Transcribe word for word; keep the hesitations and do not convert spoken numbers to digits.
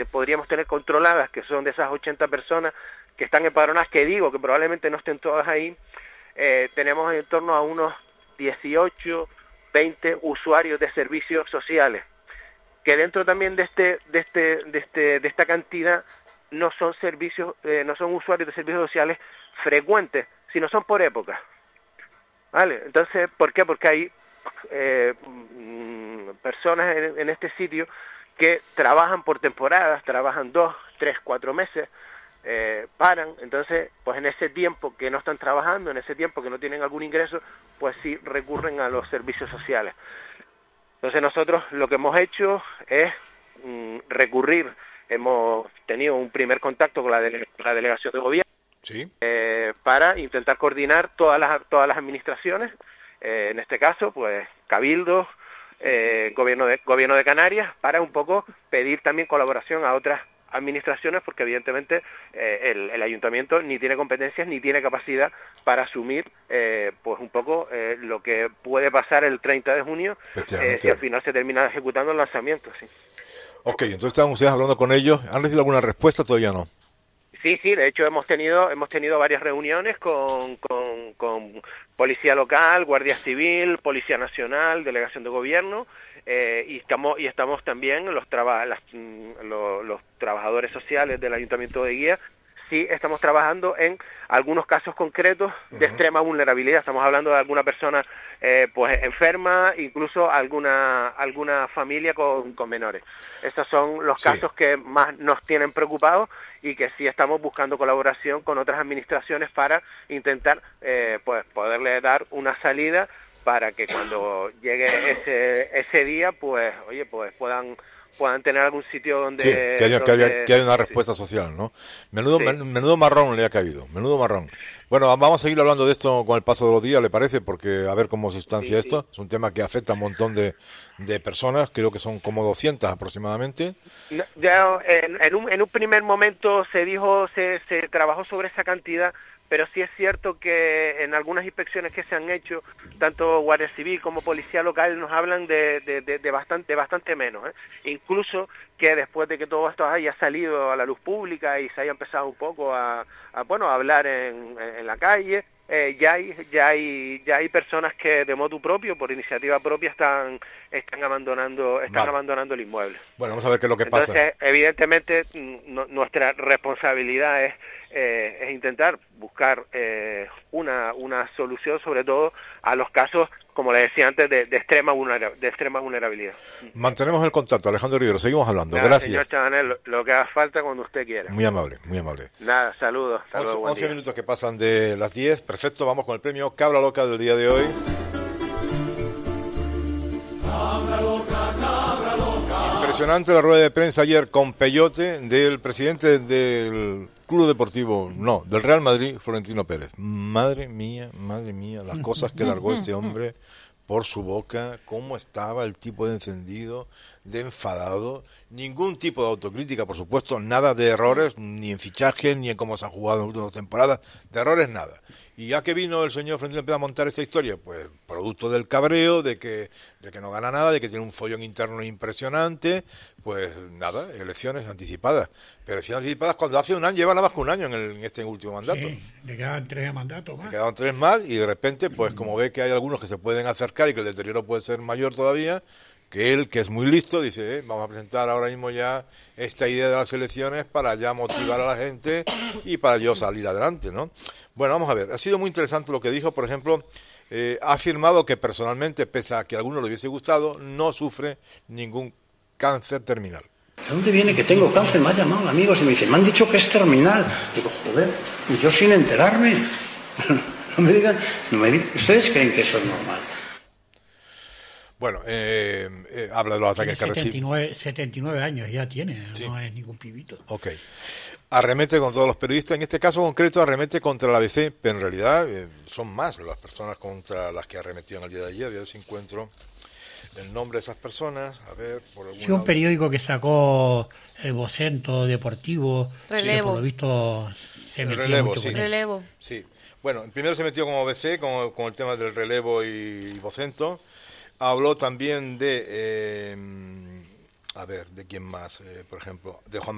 podríamos tener controladas, que son de esas ochenta personas que están empadronadas, que digo que probablemente no estén todas ahí, eh, tenemos en torno a unos dieciocho, veinte usuarios de servicios sociales, que dentro también de este, de este, de este, de esta cantidad no son servicios, eh, no son usuarios de servicios sociales frecuentes, sino son por época, ¿vale? Entonces, ¿por qué? Porque hay eh, personas en, en este sitio que trabajan por temporadas, trabajan dos, tres, cuatro meses, eh, paran, entonces, pues en ese tiempo que no están trabajando, en ese tiempo que no tienen algún ingreso, pues sí recurren a los servicios sociales. Entonces nosotros lo que hemos hecho es mm, recurrir, hemos tenido un primer contacto con la, dele la delegación de gobierno, ¿sí? eh, para intentar coordinar todas las, todas las administraciones, eh, en este caso, pues Cabildo, eh, gobierno de, gobierno de Canarias, para un poco pedir también colaboración a otras administraciones, porque evidentemente eh, el, el ayuntamiento ni tiene competencias ni tiene capacidad para asumir eh, pues un poco eh, lo que puede pasar el treinta de junio eh, si al final se termina ejecutando el lanzamiento. Sí. Ok, entonces estaban ustedes hablando con ellos. ¿Han recibido alguna respuesta? Todavía no. Sí, sí, de hecho hemos tenido hemos tenido varias reuniones con, con, con Policía Local, Guardia Civil, Policía Nacional, Delegación de Gobierno, eh, y estamos y estamos también los, traba, las, los, los trabajadores sociales del Ayuntamiento de Guía. Sí, estamos trabajando en algunos casos concretos de uh-huh. extrema vulnerabilidad. Estamos hablando de alguna persona eh, pues enferma, incluso alguna alguna familia con, con menores. Estos son los sí. casos que más nos tienen preocupados y que sí estamos buscando colaboración con otras administraciones para intentar eh, pues poderle dar una salida para que cuando llegue ese ese día, pues oye, pues puedan puedan tener algún sitio donde... Sí, que haya, donde, que haya, que haya una respuesta sí. social, ¿no? Menudo, sí. men, menudo marrón le ha caído, menudo marrón. Bueno, vamos a seguir hablando de esto con el paso de los días, ¿le parece? Porque a ver cómo se sustancia sí, esto. Sí. Es un tema que afecta a un montón de, de personas, creo que son como doscientas aproximadamente. No, ya en, en, un, en un primer momento se dijo, se, se trabajó sobre esa cantidad, pero sí es cierto que en algunas inspecciones que se han hecho, tanto Guardia Civil como Policía Local nos hablan de, de, de, de bastante, bastante menos, ¿eh? Incluso que después de que todo esto haya salido a la luz pública y se haya empezado un poco a, a bueno, a hablar en, en la calle, eh, ya hay, ya hay, ya hay personas que de motu propio, por iniciativa propia, están, están abandonando, están vale. abandonando el inmueble. Bueno, vamos a ver qué es lo que Entonces, pasa. Entonces, evidentemente, no, nuestra responsabilidad es Eh, es intentar buscar eh, una una solución, sobre todo a los casos, como le decía antes, de, de extrema vulnera, de extrema vulnerabilidad. Mantenemos el contacto, Alejandro Rivero, seguimos hablando. Nada, gracias. Señor Chabanel, lo, lo que haga falta cuando usted quiera. Muy amable, muy amable. Nada, saludos. saludos once, once minutos que pasan de las diez, perfecto, vamos con el premio Cabra Loca del día de hoy. Cabra loca, cabra loca. Impresionante la rueda de prensa ayer con Peyote del presidente del Club Deportivo, no, del Real Madrid, Florentino Pérez. Madre mía, madre mía, las cosas que largó este hombre por su boca, cómo estaba el tipo de encendido, de enfadado, ningún tipo de autocrítica, por supuesto, nada de errores, ni en fichajes, ni en cómo se ha jugado en las últimas temporadas, de errores nada. Y ya que vino el señor Florentino Pérez a montar esta historia, pues producto del cabreo, de que de que no gana nada, de que tiene un follón interno impresionante, pues nada, elecciones anticipadas. Pero elecciones anticipadas cuando hace un año, lleva nada más que un año en, el, en este último mandato. Sí, le quedaban tres mandatos más. Le quedaban tres más y de repente, pues como ve que hay algunos que se pueden acercar y que el deterioro puede ser mayor todavía, que él, que es muy listo, dice, eh, vamos a presentar ahora mismo ya esta idea de las elecciones para ya motivar a la gente y para yo salir adelante, ¿no? Bueno, vamos a ver, ha sido muy interesante lo que dijo, por ejemplo, eh, ha afirmado que personalmente, pese a que a algunos le hubiese gustado, no sufre ningún cáncer terminal. ¿De dónde viene que tengo cáncer? Me ha llamado amigos y me dicen, me han dicho que es terminal. Digo, joder, y yo sin enterarme. No me digan, no me digan, ¿ustedes creen que eso es normal? Bueno, eh, eh, habla de los ataques que recibe. setenta y nueve años ya tiene, sí. No es ningún pibito. Ok. Arremete con todos los periodistas, en este caso concreto arremete contra la A B C, pero en realidad eh, son más las personas contra las que arremetían el día de ayer. A ver si encuentro el nombre de esas personas. A ver, por algún Sí, un periódico que sacó el Vocento Deportivo. Relevo. Que por lo visto se metió Relevo, mucho sí. con él. Relevo. Sí. Bueno, primero se metió como A B C, con, con el tema del relevo y, y Vocento. Habló también de, eh, a ver, ¿de quién más? Eh, por ejemplo, de Juan